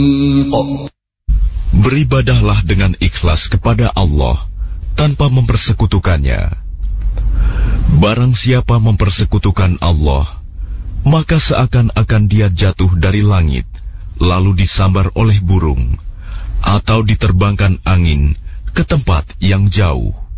Beribadahlah dengan ikhlas kepada Allah tanpa mempersekutukannya. Barang siapa mempersekutukan Allah, maka seakan-akan dia jatuh dari langit, lalu disambar oleh burung, atau diterbangkan angin ke tempat yang jauh.